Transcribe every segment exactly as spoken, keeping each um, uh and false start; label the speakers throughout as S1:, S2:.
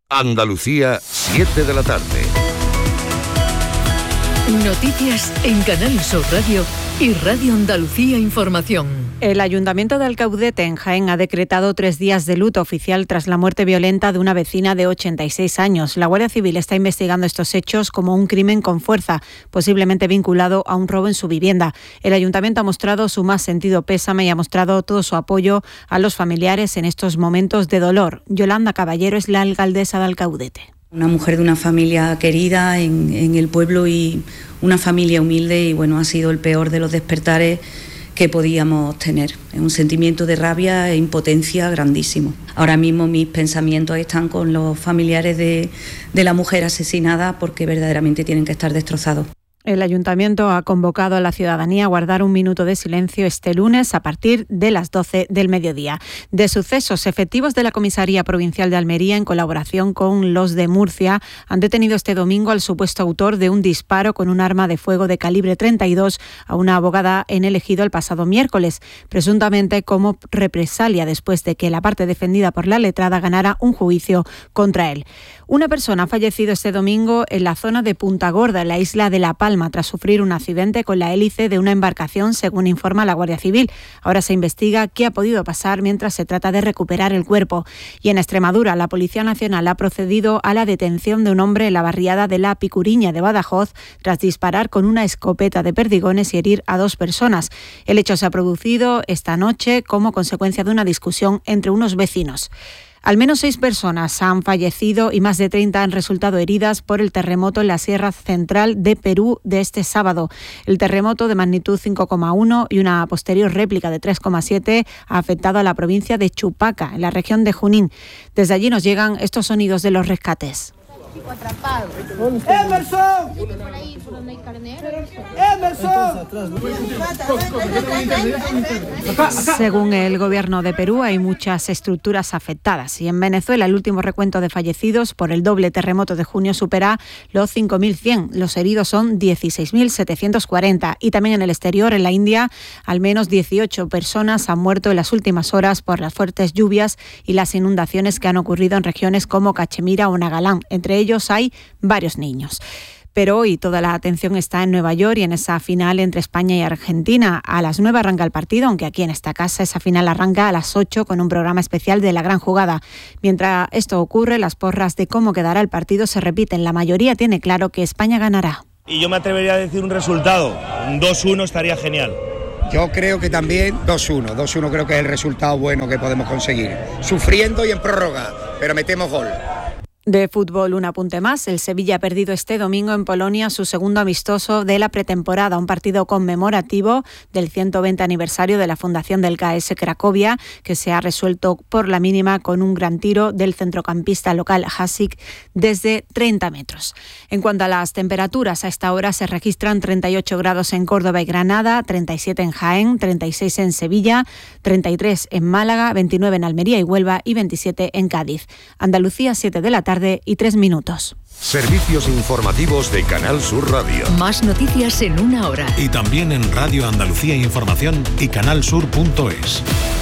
S1: Andalucía, siete de la tarde.
S2: Noticias en Canal Sur Radio y Radio Andalucía Información.
S3: El Ayuntamiento de Alcaudete, en Jaén, ha decretado tres días de luto oficial tras la muerte violenta de una vecina de ochenta y seis años. La Guardia Civil está investigando estos hechos como un crimen con fuerza, posiblemente vinculado a un robo en su vivienda. El Ayuntamiento ha mostrado su más sentido pésame y ha mostrado todo su apoyo a los familiares en estos momentos de dolor. Yolanda Caballero es la alcaldesa de Alcaudete.
S4: Una mujer de una familia querida en, en el pueblo y una familia humilde, y bueno, ha sido el peor de los despertares que podíamos tener. Es un sentimiento de rabia e impotencia grandísimo. Ahora mismo mis pensamientos están con los familiares de, de la mujer asesinada, porque verdaderamente tienen que estar destrozados.
S3: El Ayuntamiento ha convocado a la ciudadanía a guardar un minuto de silencio este lunes a partir de las doce del mediodía. De sucesos, efectivos de la Comisaría Provincial de Almería, en colaboración con los de Murcia, han detenido este domingo al supuesto autor de un disparo con un arma de fuego de calibre treinta y dos a una abogada en El Ejido el pasado miércoles, presuntamente como represalia después de que la parte defendida por la letrada ganara un juicio contra él. Una persona ha fallecido este domingo en la zona de Punta Gorda, en la isla de La Palma, tras sufrir un accidente con la hélice de una embarcación, según informa la Guardia Civil. Ahora se investiga qué ha podido pasar mientras se trata de recuperar el cuerpo. Y en Extremadura, la Policía Nacional ha procedido a la detención de un hombre en la barriada de La Picuriña de Badajoz tras disparar con una escopeta de perdigones y herir a dos personas. El hecho se ha producido esta noche como consecuencia de una discusión entre unos vecinos. Al menos seis personas han fallecido y más de treinta han resultado heridas por el terremoto en la Sierra Central de Perú de este sábado. El terremoto de magnitud cinco coma uno y una posterior réplica de tres coma siete ha afectado a la provincia de Chupaca, en la región de Junín. Desde allí nos llegan estos sonidos de los rescates.
S5: ¡Emerson! ¡Emerson!
S3: Según el gobierno de Perú, hay muchas estructuras afectadas. Y en Venezuela, el último recuento de fallecidos por el doble terremoto de junio supera los cinco mil cien. Los heridos son dieciséis mil setecientos cuarenta. Y también en el exterior, en la India, al menos dieciocho personas han muerto en las últimas horas por las fuertes lluvias y las inundaciones que han ocurrido en regiones como Cachemira o Nagalán. Entre ellos hay varios niños. Pero hoy toda la atención está en Nueva York y en esa final entre España y Argentina. A las nueve arranca el partido, aunque aquí en esta casa esa final arranca a las ocho con un programa especial de La Gran Jugada. Mientras esto ocurre, las porras de cómo quedará el partido se repiten. La mayoría tiene claro que España ganará.
S6: Y yo me atrevería a decir un resultado. Un dos uno estaría genial.
S7: Yo creo que también dos uno. dos uno creo que es el resultado bueno que podemos conseguir. Sufriendo y en prórroga, pero metemos gol.
S3: De fútbol, un apunte más. El Sevilla ha perdido este domingo en Polonia su segundo amistoso de la pretemporada, un partido conmemorativo del ciento veinte aniversario de la fundación del K S Cracovia, que se ha resuelto por la mínima con un gran tiro del centrocampista local Hasik desde treinta metros. En cuanto a las temperaturas, a esta hora se registran treinta y ocho grados en Córdoba y Granada, treinta y siete en Jaén, treinta y seis en Sevilla, treinta y tres en Málaga, veintinueve en Almería y Huelva y veintisiete en Cádiz. Andalucía, siete de la tarde y tres minutos.
S1: Servicios informativos de Canal Sur Radio.
S2: Más noticias en una hora.
S8: Y también en Radio Andalucía Información y canalsur punto es.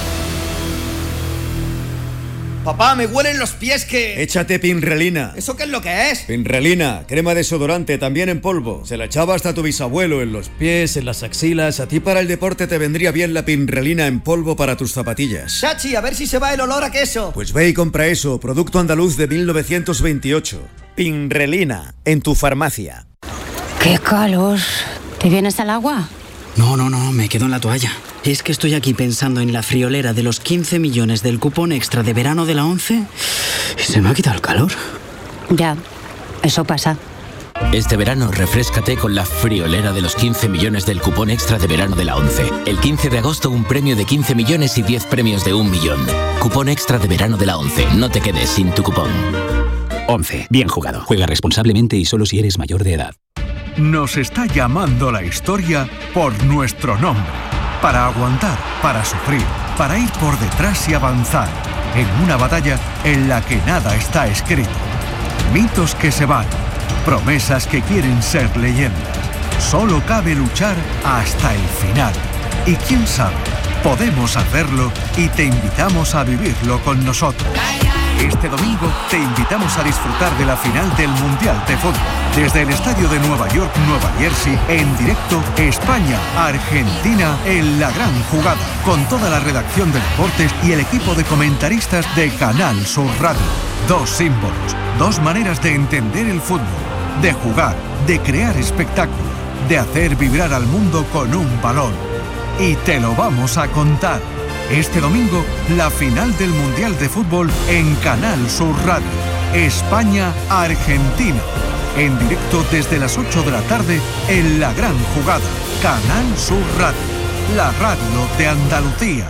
S9: Papá, me huelen los pies que...
S10: Échate Pinrelina.
S9: ¿Eso qué es lo que es?
S10: Pinrelina, crema desodorante, también en polvo. Se la echaba hasta tu bisabuelo en los pies, en las axilas. A ti para el deporte te vendría bien la Pinrelina en polvo para tus zapatillas.
S9: Chachi, a ver si se va el olor a queso.
S10: Pues ve y compra eso, producto andaluz de mil novecientos veintiocho. Pinrelina, en tu farmacia.
S11: ¡Qué calor! ¿Te vienes al agua?
S12: No, no, no, me quedo en la toalla. Es que estoy aquí pensando en la friolera de los quince millones del cupón extra de verano de la ONCE y se me ha quitado el calor.
S11: Ya, eso pasa.
S13: Este verano refréscate con la friolera de los quince millones del cupón extra de verano de la ONCE. El quince de agosto un premio de quince millones y diez premios de un millón. Cupón extra de verano de la ONCE. No te quedes sin tu cupón.
S14: ONCE. Bien jugado. Juega responsablemente y solo si eres mayor de edad.
S15: Nos está llamando la historia por nuestro nombre. Para aguantar, para sufrir, para ir por detrás y avanzar. En una batalla en la que nada está escrito. Mitos que se van. Promesas que quieren ser leyendas. Solo cabe luchar hasta el final. Y quién sabe, podemos hacerlo y te invitamos a vivirlo con nosotros. Este domingo te invitamos a disfrutar de la final del Mundial de Fútbol. Desde el estadio de Nueva York, Nueva Jersey, en directo, España-Argentina en la gran jugada. Con toda la redacción de deportes y el equipo de comentaristas de Canal Sur Radio. Dos símbolos, dos maneras de entender el fútbol, de jugar, de crear espectáculo, de hacer vibrar al mundo con un balón. Y te lo vamos a contar. Este domingo, la final del Mundial de Fútbol en Canal Sur Radio. España-Argentina. En directo desde las ocho de la tarde en La Gran Jugada. Canal Sur Radio. La radio de Andalucía.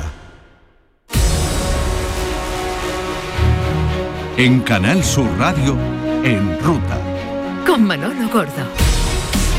S15: En Canal Sur Radio, En Ruta.
S2: Con Manolo Gordo.